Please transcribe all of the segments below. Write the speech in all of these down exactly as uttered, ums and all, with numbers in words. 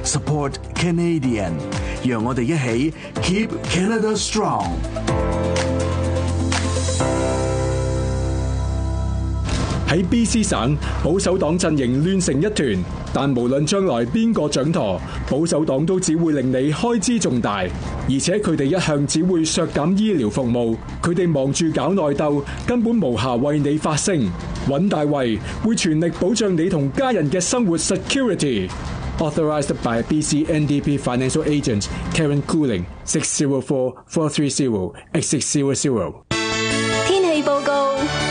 support Canadian， 讓我哋一起 keep Canada strong。 喺 B C 省，保守黨陣營亂成一團，但無論將來邊個掌舵，保守黨都只會令你開支重大，而且佢哋一向只會削減醫療服務，佢哋忙住搞內鬥，根本無暇為你發聲。尹大衛會全力保障你同家人嘅生活 security。Authorized by B C N D P Financial Agent Karen Cooling six zero four four three zero eight six zero zero。 天氣報告。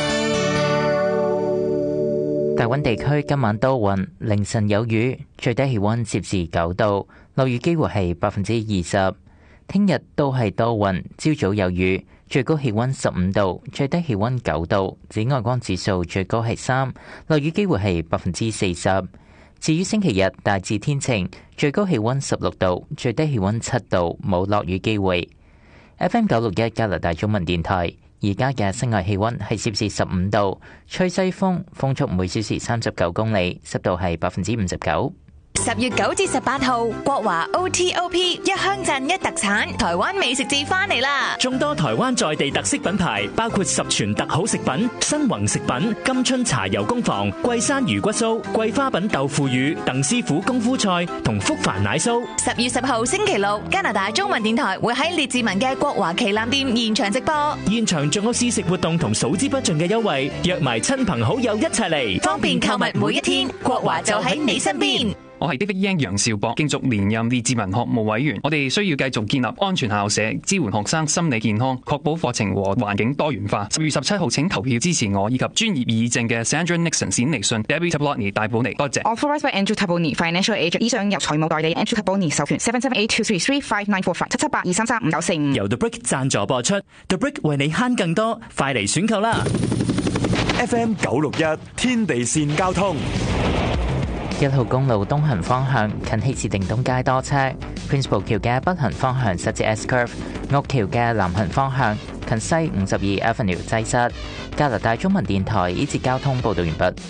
大溫地區今晚多雲，凌晨有雨，最低氣溫攝氏九度，落雨機會係百分之二十。聽日都係多雲，朝早有雨，最高氣溫十五度，最低氣溫九度，紫外光指數最高係三，落雨機會係百分之四十。至於星期日大致天晴，最高氣溫十六度，最低氣溫七度，冇落雨機會。F M 九六一加拿大中文電台。而家嘅室外氣溫係攝氏十五度，吹西風，風速每小時三十九公里，濕度係百分之五十九。 十月九至十八號，國華 O T O P 一鄉鎮一特產，台灣美食節翻嚟啦！ 眾多台灣在地特色品牌，包括十全特好食品、新宏食品、金春茶油工房、桂山魚骨酥、桂花品豆腐乳、鄧師傅功夫菜同福凡奶酥。 十月十號星期六，加拿大中文電台會喺列治文嘅國華旗艦店現場直播， 現場仲有試食活動同數之不盡嘅優惠，約埋親朋好友一齊嚟， 方便購物每一天。國華就喺你身邊。 我係 David Yang 楊兆博，競逐連任列治文學務委員。我哋需要繼續建立安全校舍，支援學生心理健康，確保課程和環境多元化。十月十七號請投票支持我以及專業議政嘅 Sandra Nixon 冼尼信 Debbie Tabloni 大寶尼。多謝。 Authorized by Andrew Tabloni Financial Agent， 以上由財務代理 Andrew Tabloni 授權。seven seven eight two three three five nine four five 七七八二三三五九四五。 由 The Brick 贊助播出 ，The Brick 為你慳更多，快嚟選購啦 ！F M 九六一天地線交通。 一號公路東行方向近希士定東街多車 ，Principal 橋嘅北行方向實至 S Curve， 屋橋嘅南行方向近西五十二 Avenue 擠塞。加拿大中文電台呢節交通報道完畢。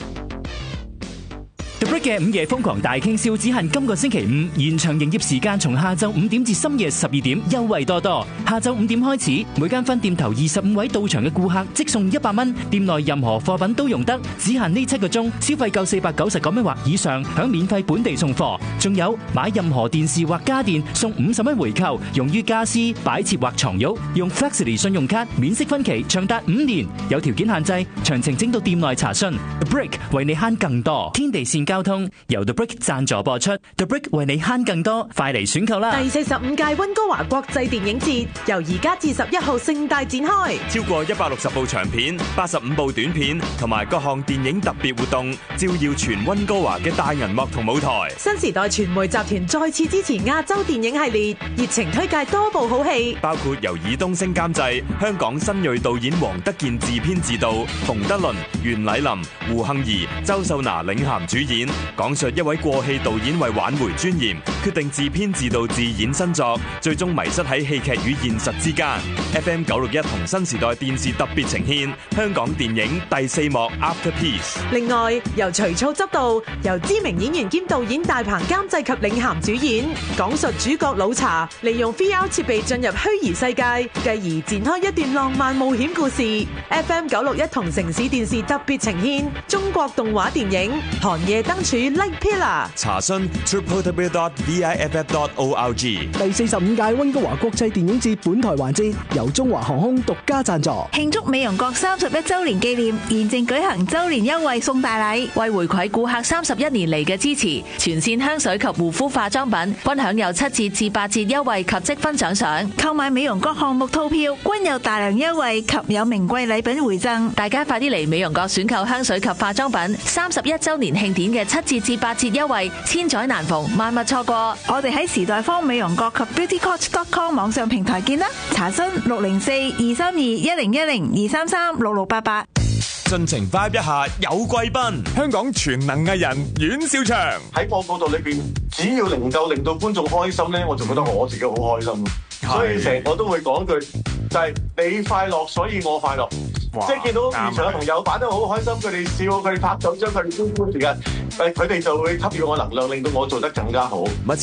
The Brick 嘅午夜瘋狂大傾銷只限今個星期五，現場營業時間從下晝五點至深夜十二點，優惠多多。下晝五點開始，每間分店頭二十五位到場嘅顧客即送一百蚊，店內任何貨品都用得，只限呢七個鐘，消費夠四百九十九蚊或以上，享免費本地送貨。仲有買任何電視或家電送五十蚊回購，用於家私、擺設或床褥，用 Flexity 信用卡免息分期，長達五年，有條件限制，詳情請到店內查詢。The Brick 為你慳更多，天地線交通由 The Brick 贊助播出 ，The Brick 為你慳更多，快嚟選購啦！ 第四十五屆溫哥華國際電影節由而家至十一號盛大展開， 超過一百六十部長片、八十五部短片同埋各項電影特別活動，照耀全溫哥華嘅大銀幕同舞台。 新時代傳媒集團再次支持亞洲電影系列，熱情推介多部好戲， 包括由爾冬陞監製、香港新銳導演黃德健自編自導，馮德倫、袁禮琳、胡杏兒、周秀娜領銜主演。講述一位過氣導演為挽回尊嚴，決定自編自導自演新作，最終迷失喺戲劇與現實之間。F M 九六一同新時代電視特別呈獻香港電影第四幕 Afterpiece。 另外，由徐操執導，由知名演員兼導演大鵬監製及領銜主演，講述主角老查利用 V R 設備進入虛擬世界，繼而展開一段浪漫冒險故事。F M 九六一同城市電視特別呈獻中國動畫電影《寒夜燈柱》Like Pillar。 查詢 triple w dot v i f f dot org。 第四十五屆溫哥華國際電影節本台環節由中華航空獨家贊助， 慶祝美容閣三十一週年紀念，現正舉行週年優惠送大禮，為回饋顧客三十一年嚟嘅支持，全線香水及護膚化妝品均享有七折至八折優惠及積分獎賞。購買美容閣項目套票均有大量優惠及有名貴禮品回贈， 大家快啲嚟美容閣選購香水及化妝品，三十一週年慶典嘅七折至八折優惠，千載難逢，萬勿錯過。 我哋喺時代坊美容閣及 beauty coach dot com 網上平台見啦，查詢六零四二三二一零一零二三三六六八八。 盡情 vibe 一下有貴賓，香港全能藝人阮兆祥喺報告度裏邊，只要能夠令到觀眾開心咧，我就覺得我自己好開心。所以成日我都會講句，就係、是、你快樂，所以我快樂。即係見到現場嘅朋友擺得好開心，佢哋笑，佢哋拍手掌，佢哋歡呼時間，誒佢哋就會給予我能量，令到我做得更加好。